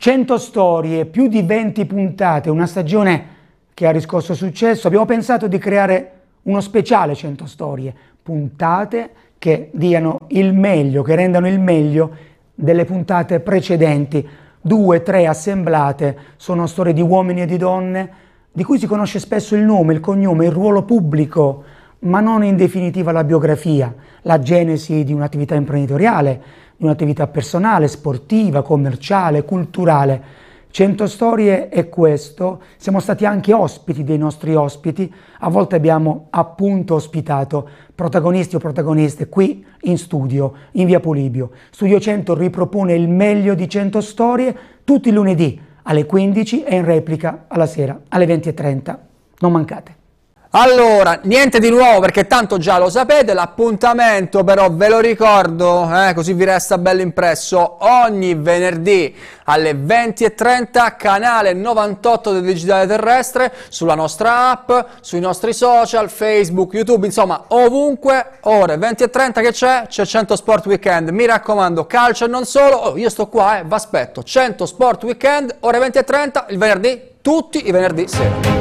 100 storie, più di 20 puntate, una stagione che ha riscosso successo. Abbiamo pensato di creare uno speciale 100 storie, puntate che diano il meglio, che rendano il meglio delle puntate precedenti. 2, 3 assemblate, sono storie di uomini e di donne di cui si conosce spesso il nome, il cognome, il ruolo pubblico, ma non in definitiva la biografia, la genesi di un'attività imprenditoriale, di un'attività personale, sportiva, commerciale, culturale. 100 storie è questo. Siamo stati anche ospiti dei nostri ospiti, a volte abbiamo appunto ospitato protagonisti o protagoniste qui in studio, in via Polibio. Studio 100 ripropone il meglio di 100 storie tutti i lunedì alle 15 e in replica alla sera alle 20:30. Non mancate. Allora, niente di nuovo perché tanto già lo sapete, l'appuntamento però ve lo ricordo, così vi resta bello impresso, ogni venerdì alle 20:30, canale 98 del Digitale Terrestre, sulla nostra app, sui nostri social, Facebook, YouTube, insomma ovunque, ore 20:30 che c'è 100 Sport Weekend, mi raccomando, calcio e non solo, io sto qua, vi aspetto, 100 Sport Weekend, ore 20:30, il venerdì, tutti i venerdì sera.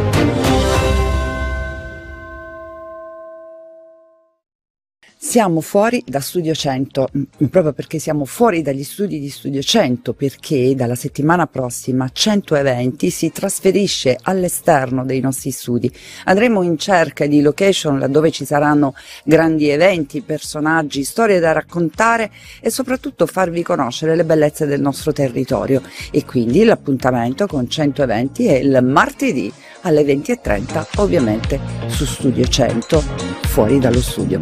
Siamo fuori da Studio 100, proprio perché siamo fuori dagli studi di Studio 100, perché dalla settimana prossima 100 Eventi si trasferisce all'esterno dei nostri studi. Andremo in cerca di location laddove ci saranno grandi eventi, personaggi, storie da raccontare e soprattutto farvi conoscere le bellezze del nostro territorio. E quindi l'appuntamento con 100 Eventi è il martedì alle 20:30, ovviamente su Studio 100, fuori dallo studio.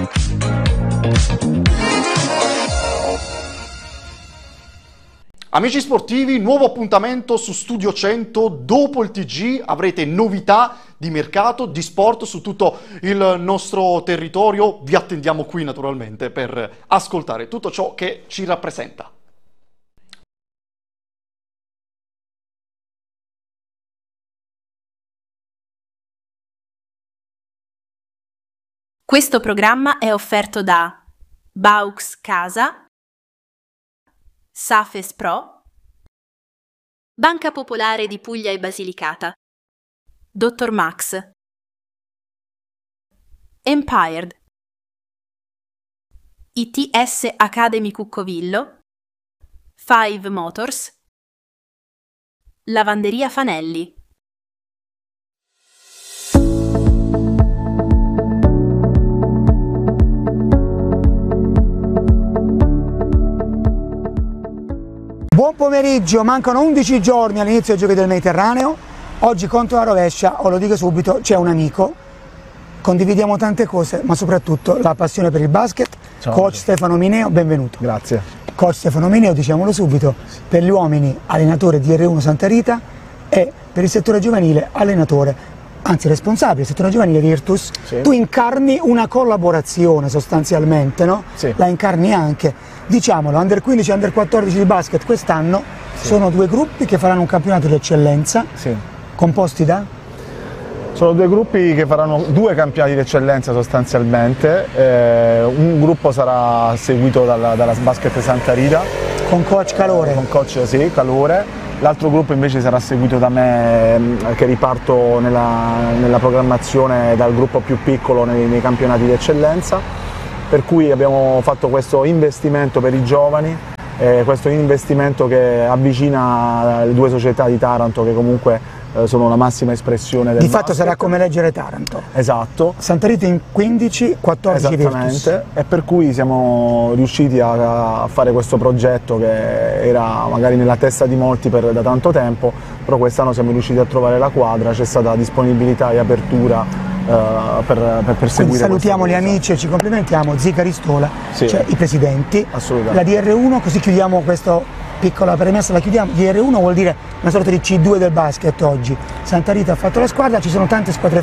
Amici sportivi, nuovo appuntamento su Studio 100. Dopo il TG avrete novità di mercato, di sport su tutto il nostro territorio. Vi attendiamo qui naturalmente per ascoltare tutto ciò che ci rappresenta. Questo programma è offerto da Baux Casa, Safes Pro, Banca Popolare di Puglia e Basilicata, Dr. Max, Empired, ITS Academy Cuccovillo, Five Motors, Lavanderia Fanelli. Buon pomeriggio, mancano 11 giorni all'inizio dei Giochi del Mediterraneo. Oggi contro la rovescia, lo dico subito, c'è un amico. Condividiamo tante cose, ma soprattutto la passione per il basket. Ciao. Coach Stefano Mineo, benvenuto. Grazie. Coach Stefano Mineo, diciamolo subito, per gli uomini allenatore di R1 Santa Rita e per il settore giovanile allenatore, anzi responsabile del settore giovanile Virtus. Sì. Tu incarni una collaborazione sostanzialmente, no? Sì. La incarni anche. Diciamolo, Under 15 e Under 14 di basket quest'anno sono due gruppi che faranno un campionato di eccellenza, composti da? Sono due gruppi che faranno due campionati di eccellenza sostanzialmente, un gruppo sarà seguito dalla Basket Santa Rita. Con coach Calore? Con coach Calore, l'altro gruppo invece sarà seguito da me che riparto nella programmazione dal gruppo più piccolo nei campionati di eccellenza. Per cui abbiamo fatto questo investimento per i giovani, questo investimento che avvicina le due società di Taranto che comunque sono la massima espressione del basket. Di fatto sarà come leggere Taranto. Esatto. Santa Rita in 15, 14 Virtus. E per cui siamo riusciti a fare questo progetto che era magari nella testa di molti da tanto tempo, però quest'anno siamo riusciti a trovare la quadra, c'è stata disponibilità e apertura per perseguire. Quindi salutiamo gli amici e ci complimentiamo, Zica Ristola, cioè i presidenti, la DR1, così chiudiamo questa piccola premessa, la chiudiamo. DR1 vuol dire una sorta di C2 del basket oggi. Santa Rita ha fatto la squadra, ci sono tante squadre